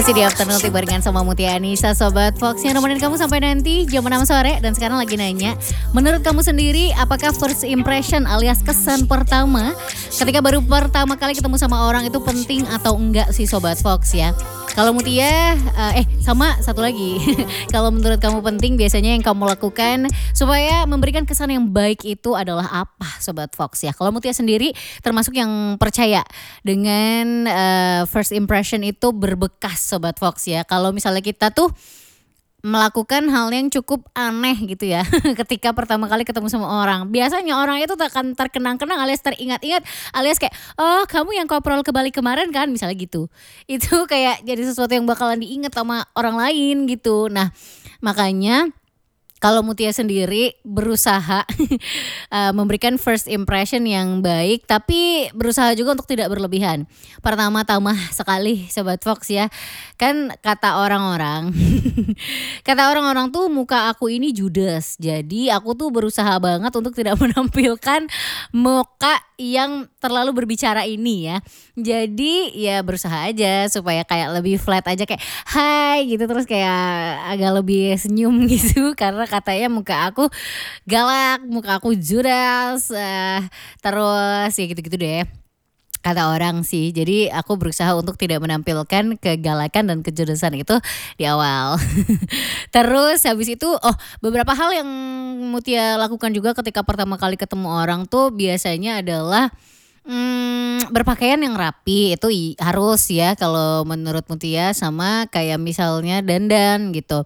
Masih di Afternoon Tea barengan sama Mutia Anissa, Sobat Fox yang nemenin kamu sampai nanti jam 6 sore. Dan sekarang lagi nanya, menurut kamu sendiri apakah first impression alias kesan pertama ketika baru pertama kali ketemu sama orang itu penting atau enggak sih Sobat Fox ya? Kalau Mutia, sama satu lagi. Kalau menurut kamu penting, biasanya yang kamu lakukan supaya memberikan kesan yang baik itu adalah apa Sobat Fox ya? Kalau Mutia sendiri termasuk yang percaya dengan first impression itu berbekas Sobat Fox ya. Kalau misalnya kita tuh melakukan hal yang cukup aneh gitu ya ketika pertama kali ketemu sama orang. Biasanya orang itu akan terkenang-kenang alias teringat-ingat alias kayak, oh kamu yang koprol ke Bali kemarin kan, misalnya gitu. Itu kayak jadi sesuatu yang bakalan diingat sama orang lain gitu. Nah makanya kalau Mutia sendiri berusaha memberikan first impression yang baik, tapi berusaha juga untuk tidak berlebihan. Pertama-tama sekali Sobat Fox ya, kan kata orang-orang, kata orang-orang tuh muka aku ini judes. Jadi aku tuh berusaha banget untuk tidak menampilkan muka yang terlalu berbicara ini ya. Jadi ya berusaha aja supaya kayak lebih flat aja, kayak hai gitu, terus kayak agak lebih senyum gitu. Karena katanya muka aku galak, muka aku judes, terus ya gitu-gitu deh kata orang sih. Jadi aku berusaha untuk tidak menampilkan kegalakan dan kejudesan itu di awal. Terus habis itu beberapa hal yang Mutia lakukan juga ketika pertama kali ketemu orang tuh biasanya adalah berpakaian yang rapi. Itu harus ya kalau menurut Mutia, sama kayak misalnya dandan gitu.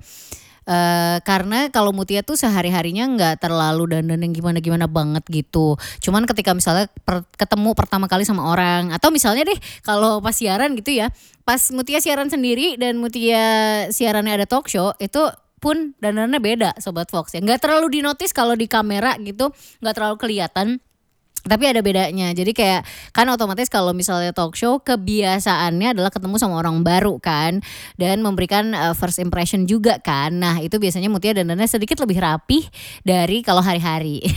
Karena kalau Mutia tuh sehari-harinya nggak terlalu dandan yang gimana-gimana banget gitu. Cuman ketika misalnya ketemu pertama kali sama orang, atau misalnya deh kalau pas siaran gitu ya, pas Mutia siaran sendiri dan Mutia siarannya ada talk show, itu pun dandannya beda Sobat Fox ya. Nggak terlalu dinotis kalau di kamera gitu, nggak terlalu kelihatan. Tapi ada bedanya. Jadi kayak kan otomatis kalau misalnya talk show kebiasaannya adalah ketemu sama orang baru kan, dan memberikan first impression juga kan. Nah itu biasanya Mutia dandannya sedikit lebih rapi dari kalau hari-hari.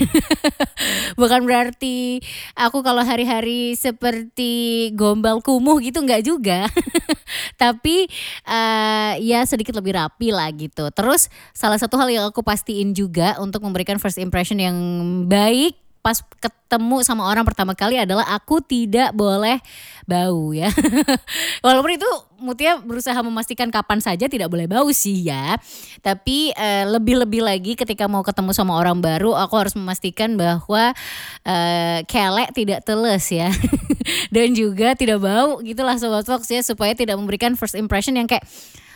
Bukan berarti aku kalau hari-hari seperti gombal kumuh gitu, enggak juga. Tapi ya sedikit lebih rapi lah gitu. Terus salah satu hal yang aku pastiin juga untuk memberikan first impression yang baik pas ketemu sama orang pertama kali adalah aku tidak boleh bau ya. Walaupun itu Mutia berusaha memastikan kapan saja tidak boleh bau sih ya. Tapi lebih-lebih lagi ketika mau ketemu sama orang baru, aku harus memastikan bahwa kelek tidak teles ya. Dan juga tidak bau gitulah Sobat Fox ya, supaya tidak memberikan first impression yang kayak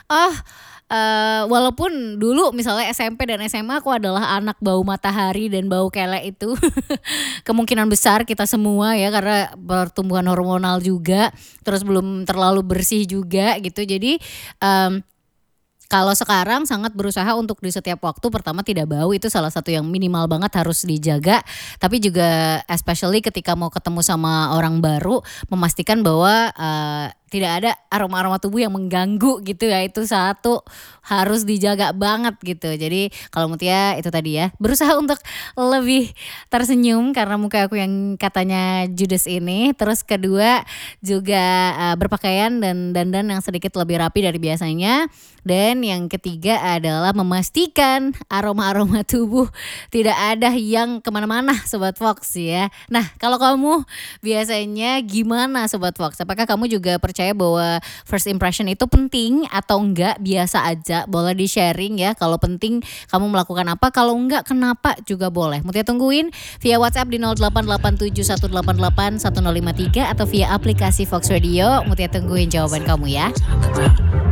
walaupun dulu misalnya SMP dan SMA aku adalah anak bau matahari dan bau kelek itu kemungkinan besar kita semua ya, karena pertumbuhan hormonal juga, terus belum terlalu bersih juga gitu. Jadi kalau sekarang sangat berusaha untuk di setiap waktu pertama tidak bau, itu salah satu yang minimal banget harus dijaga. Tapi juga especially ketika mau ketemu sama orang baru, memastikan bahwa tidak ada aroma-aroma tubuh yang mengganggu gitu ya. Itu satu harus dijaga banget gitu. Jadi kalau Mutia itu tadi ya, berusaha untuk lebih tersenyum karena muka aku yang katanya judes ini. Terus kedua juga berpakaian dan dandan yang sedikit lebih rapi dari biasanya. Dan yang ketiga adalah memastikan aroma-aroma tubuh tidak ada yang kemana-mana Sobat Fox ya. Nah kalau kamu biasanya gimana Sobat Fox? Apakah kamu juga percaya bahwa first impression itu penting atau enggak? Biasa aja, boleh di sharing ya. Kalau penting kamu melakukan apa, kalau enggak kenapa juga boleh. Mutia tungguin via WhatsApp di 0887188153 atau via aplikasi Fox Radio. Mutia tungguin jawaban kamu ya.